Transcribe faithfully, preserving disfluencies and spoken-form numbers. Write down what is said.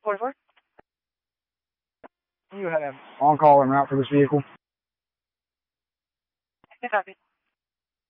forty-four. You had an on-call en route for this vehicle. I copy.